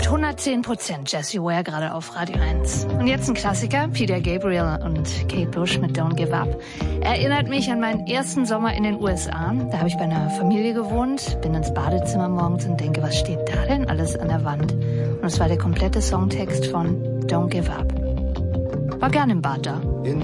mit 110% Jessie Ware gerade auf Radio 1. Und jetzt ein Klassiker, Peter Gabriel und Kate Bush mit Don't Give Up. Erinnert mich an meinen ersten Sommer in den USA. Da habe ich bei einer Familie gewohnt, bin ins Badezimmer morgens und denke, was steht da denn alles an der Wand? Und es war der komplette Songtext von Don't Give Up. War gern im Bad da. In